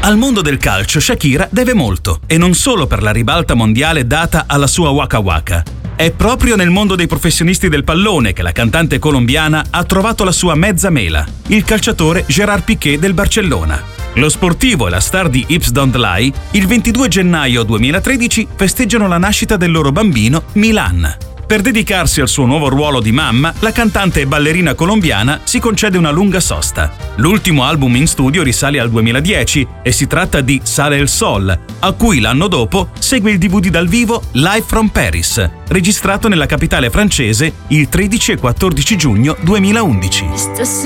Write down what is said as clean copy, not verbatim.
Al mondo del calcio Shakira deve molto, e non solo per la ribalta mondiale data alla sua Waka Waka. È proprio nel mondo dei professionisti del pallone che la cantante colombiana ha trovato la sua mezza mela, il calciatore Gerard Piqué del Barcellona. Lo sportivo e la star di Hips Don't Lie, il 22 gennaio 2013 festeggiano la nascita del loro bambino Milan. Per dedicarsi al suo nuovo ruolo di mamma, la cantante e ballerina colombiana si concede una lunga sosta. L'ultimo album in studio risale al 2010 e si tratta di Sale el Sol, a cui l'anno dopo segue il DVD dal vivo Live from Paris, registrato nella capitale francese il 13 e 14 giugno 2011.